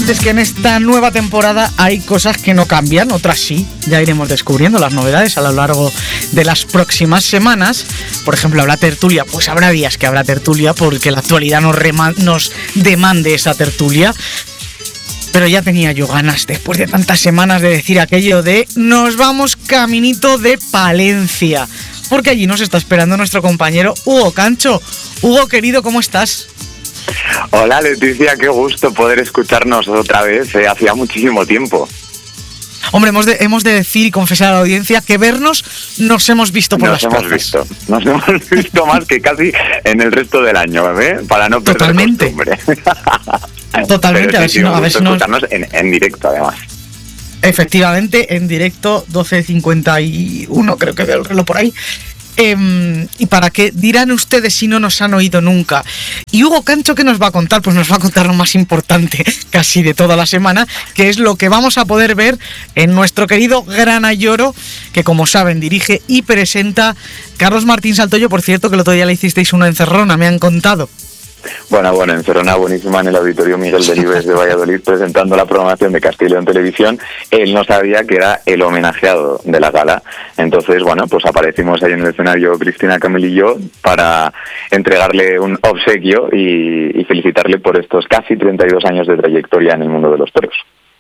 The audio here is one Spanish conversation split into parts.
es que en esta nueva temporada hay cosas que no cambian, otras sí. Ya iremos descubriendo las novedades a lo largo de las próximas semanas. Por ejemplo, habrá tertulia. Pues habrá días que habrá tertulia porque la actualidad nos demande esa tertulia. Pero ya tenía yo ganas, después de tantas semanas, de decir aquello de nos vamos caminito de Palencia. Porque allí nos está esperando nuestro compañero Hugo Cancho. Hugo, querido, ¿cómo estás? Hola Leticia, qué gusto poder escucharnos otra vez, hacía muchísimo tiempo. Hombre, hemos de decir y confesar a la audiencia que vernos nos hemos visto por las plazas. Nos hemos visto más que casi en el resto del año, ¿eh? Para no perder costumbre. Totalmente, a ver si nos escucharnos en directo, además. Efectivamente, en directo, 12:51, creo que veo el reloj por ahí. Y para qué dirán ustedes si no nos han oído nunca. Y Hugo Cancho, ¿qué nos va a contar? Pues nos va a contar lo más importante casi de toda la semana, que es lo que vamos a poder ver en nuestro querido Grana Lloro, que como saben dirige y presenta Carlos Martín Saltoyo. Por cierto, que el otro día le hicisteis una encerrona, me han contado. Bueno, encerrona buenísima en el Auditorio Miguel Delibes de Valladolid presentando la programación de Castilla y León Televisión. Él no sabía que era el homenajeado de la gala. Entonces, pues aparecimos ahí en el escenario Cristina, Camil y yo para entregarle un obsequio y felicitarle por estos casi 32 años de trayectoria en el mundo de los toros.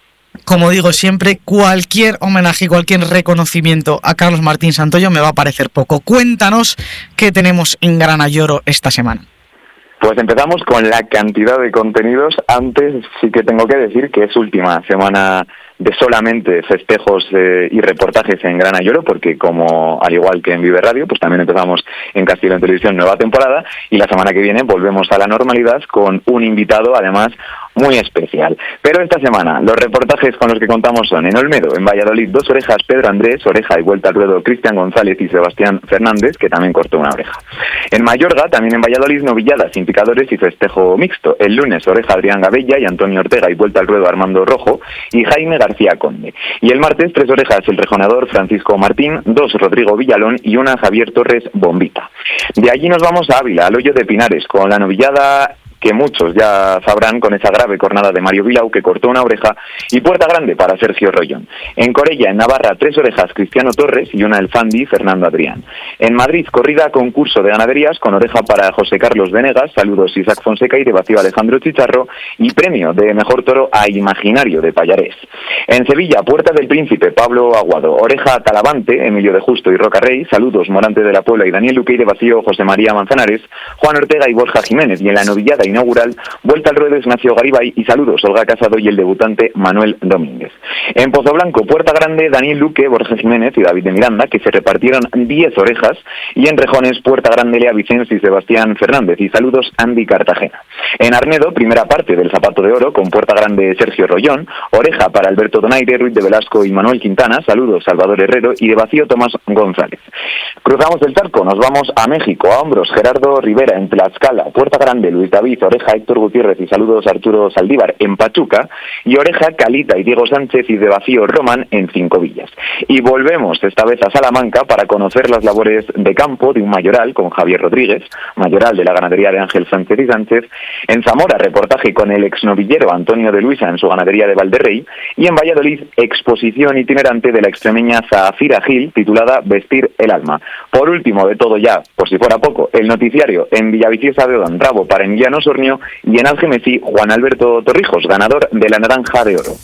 Como digo siempre, cualquier homenaje y cualquier reconocimiento a Carlos Martín Saltoyo me va a parecer poco. Cuéntanos qué tenemos en Grana Lloro esta semana. Pues empezamos con la cantidad de contenidos. Antes sí que tengo que decir que es última semana de solamente festejos y reportajes en Grana Lloro, porque como al igual que en Vive Radio, pues también empezamos en Castilla y León Televisión nueva temporada, y la semana que viene volvemos a la normalidad con un invitado además muy especial. Pero esta semana los reportajes con los que contamos son: en Olmedo, en Valladolid, 2 orejas Pedro Andrés, oreja y vuelta al ruedo Cristian González y Sebastián Fernández, que también cortó una oreja. En Mayorga, también en Valladolid, novilladas, sin picadores y festejo mixto. El lunes, oreja Adrián Gabella y Antonio Ortega y vuelta al ruedo Armando Rojo y Jaime García Conde. Y el martes, 3 orejas el rejonador Francisco Martín, 2 Rodrigo Villalón y 1 Javier Torres Bombita. De allí nos vamos a Ávila, al Hoyo de Pinares, con la novillada que muchos ya sabrán, con esa grave cornada de Mario Vilau, que cortó una oreja, y puerta grande para Sergio Rollón. En Corella, en Navarra, 3 orejas Cristiano Torres y 1 el Fandi Fernando Adrián. En Madrid, corrida concurso de ganaderías con oreja para José Carlos Venegas, saludos Isaac Fonseca y de vacío Alejandro Chicharro, y premio de mejor toro a Imaginario de Pallarés. En Sevilla, Puerta del Príncipe, Pablo Aguado, oreja Talavante, Emilio de Justo y Roca Rey, saludos Morante de la Puebla y Daniel Luque, y de vacío José María Manzanares, Juan Ortega y Borja Jiménez. Y en la novillada inaugural, vuelta al ruedo Ignacio Garibay y saludos Olga Casado y el debutante Manuel Domínguez. En Pozo Blanco, Puerta Grande, Daniel Luque, Borja Jiménez y David de Miranda, que se repartieron 10 orejas, y en Rejones, Puerta Grande, Lea Vicens y Sebastián Fernández y saludos Andy Cartagena. En Arnedo, primera parte del Zapato de Oro con Puerta Grande Sergio Rollón, oreja para Alberto Donaire, Ruiz de Velasco y Manuel Quintana, saludos Salvador Herrero y de vacío Tomás González. Cruzamos el charco, nos vamos a México, a hombros Gerardo Rivera en Tlaxcala, Puerta Grande Luis David, oreja Héctor Gutiérrez y saludos Arturo Saldívar en Pachuca, y oreja Calita y Diego Sánchez y de vacío Román en Cinco Villas. Y volvemos esta vez a Salamanca para conocer las labores de campo de un mayoral con Javier Rodríguez, mayoral de la ganadería de Ángel Sánchez y Sánchez. En Zamora, reportaje con el exnovillero Antonio de Luisa en su ganadería de Valderrey, y en Valladolid, exposición itinerante de la extremeña Zafira Gil titulada Vestir el alma. Por último de todo ya, por si fuera poco, el noticiario en Villaviciosa de Odón, Bravo para Emiliano Sornio, y en Algemesí, Juan Alberto Torrijos, ganador de la Naranja de Oro.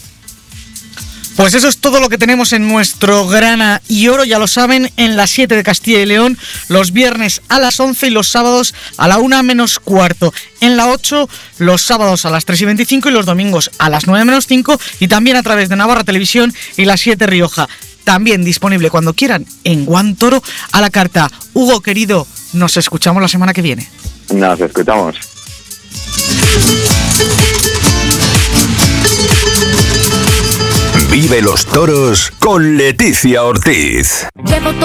Pues eso es todo lo que tenemos en nuestro Grana y Oro, ya lo saben, en las 7 de Castilla y León, los viernes a las 11 y los sábados a la 1 menos cuarto. En la 8, los sábados a las 3:25 y los domingos a las 9 menos 5, y también a través de Navarra Televisión y la 7 Rioja. También disponible cuando quieran en Guan Toro a la carta. Hugo, querido, nos escuchamos la semana que viene. Nos escuchamos. Vive los toros con Leticia Ortiz. Llevo